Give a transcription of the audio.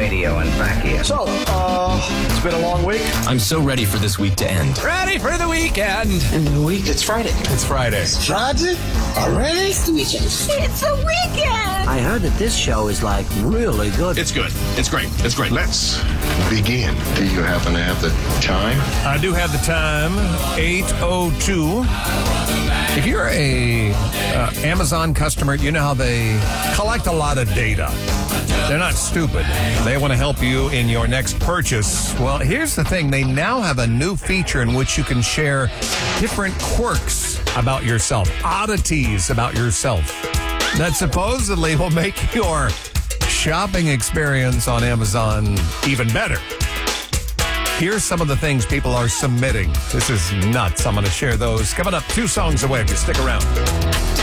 radio and back here. So, it's been a long week. I'm so ready for this week to end. Ready for the weekend. And the week, it's Friday. It's Friday. Friday? Already? It's a weekend! I heard that this show is, like, really good. It's good. It's great. It's great. Let's begin. Do you happen to have the time? I do have the time, 8:02. If you're a Amazon customer, you know how they collect a lot of data. They're not stupid. They want to help you in your next purchase. Well, here's the thing. They now have a new feature in which you can share different quirks about yourself, oddities about yourself, that supposedly will make your shopping experience on Amazon even better. Here's some of the things people are submitting. This is nuts. I'm going to share those coming up 2 songs away if you stick around.